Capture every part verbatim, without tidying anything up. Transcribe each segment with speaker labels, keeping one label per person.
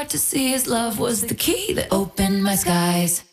Speaker 1: hard to see his love was the key that opened my skies.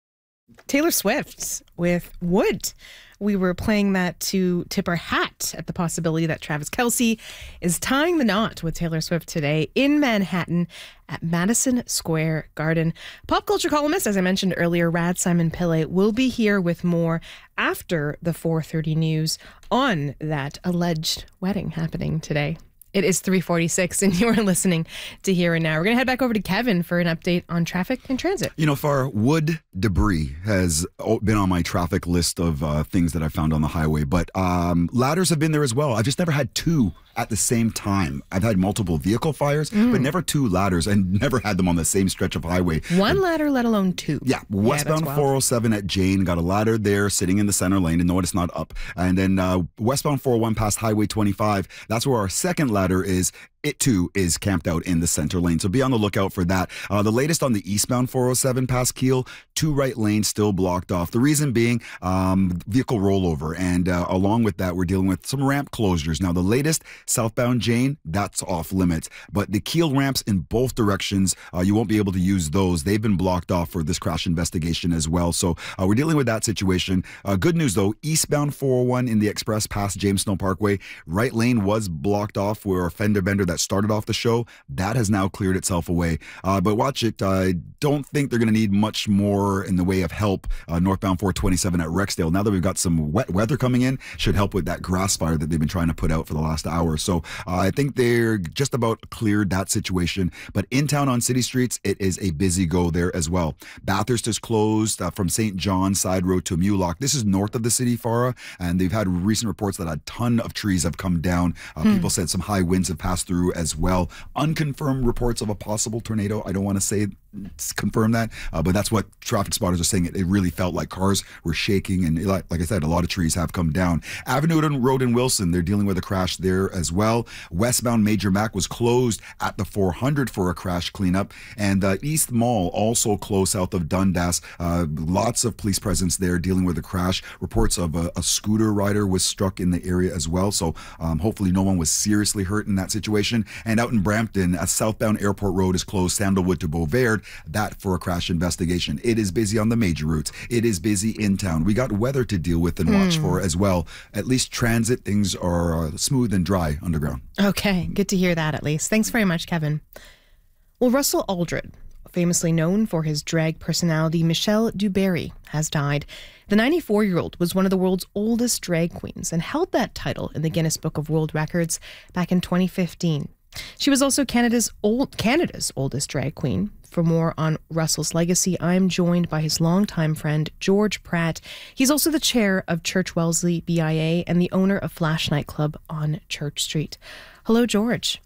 Speaker 2: Taylor Swift with Wood. We were playing that to tip our hat at the possibility that Travis Kelce is tying the knot with Taylor Swift today in Manhattan at Madison Square Garden. Pop culture columnist, as I mentioned earlier, Rad Simon Pillay, will be here with more after the four thirty news on that alleged wedding happening today. It is three forty-six, and you are listening to Here and Now. We're going to head back over to Kevin for an update on traffic and transit.
Speaker 3: You know, Far, wood debris has been on my traffic list of uh, things that I found on the highway, but um, ladders have been there as well. I've just never had two at the same time. I've had multiple vehicle fires, mm. but never two ladders, and never had them on the same stretch of highway.
Speaker 2: One
Speaker 3: but,
Speaker 2: ladder, let alone two.
Speaker 3: Yeah, westbound yeah, four oh seven at Jane, got a ladder there sitting in the center lane, and no, it's not up. And then uh, westbound four oh one past Highway twenty-five, that's where our second ladder is. It too is camped out in the center lane, so be on the lookout for that. Uh, the latest on the eastbound four oh seven past Kiel, two right lanes still blocked off. The reason being um, vehicle rollover, and uh, along with that, we're dealing with some ramp closures. Now, the latest southbound Jane, that's off limits, but the Kiel ramps in both directions, uh, you won't be able to use those. They've been blocked off for this crash investigation as well. So uh, we're dealing with that situation. Uh, good news though, eastbound four oh one in the express past James Snow Parkway, right lane was blocked off where a fender bender that started off the show, that has now cleared itself away. Uh, but watch it. I don't think they're going to need much more in the way of help. Uh, northbound four twenty-seven at Rexdale, now that we've got some wet weather coming in, should help with that grass fire that they've been trying to put out for the last hour. So uh, I think they're just about cleared that situation. But in town on city streets, it is a busy go there as well. Bathurst is closed uh, from Saint John Side Road to Mulock. This is north of the city, Farah, and they've had recent reports that a ton of trees have come down. Uh, hmm. People said some high winds have passed through as well. Unconfirmed reports of a possible tornado. I don't want to say confirm that, uh, but that's what traffic spotters are saying. It, it really felt like cars were shaking, and like, like I said, a lot of trees have come down. Avenue Road in Wilson, they're dealing with a crash there as well. Westbound Major Mac was closed at the four hundred for a crash cleanup, and uh, East Mall also closed south of Dundas. Uh, lots of police presence there dealing with a crash. Reports of a, a scooter rider was struck in the area as well, so um, hopefully no one was seriously hurt in that situation. And out in Brampton, a southbound Airport Road is closed, Sandalwood to Beauvais, that for a crash investigation. It is busy on the major routes. It is busy in town. We got weather to deal with and watch mm. for as well. At least transit, things are uh, smooth and dry underground.
Speaker 2: Okay, good to hear that at least. Thanks very much, Kevin. Well, Russell Aldred, famously known for his drag personality Michelle Duberry, has died. The ninety-four-year-old was one of the world's oldest drag queens and held that title in the Guinness Book of World Records back in twenty fifteen. She was also Canada's old Canada's oldest drag queen. For more on Russell's legacy, I'm joined by his longtime friend, George Pratt. He's also the chair of Church Wellesley B I A and the owner of Flash Nightclub on Church Street. Hello, George.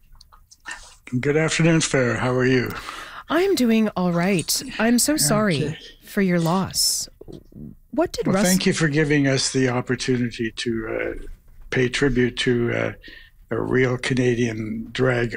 Speaker 4: Good afternoon, Farah. How are you?
Speaker 2: I'm doing all right. I'm so sorry okay. for your loss. What did
Speaker 4: well,
Speaker 2: Russell...
Speaker 4: Thank you for giving us the opportunity to uh, pay tribute to uh, a real Canadian drag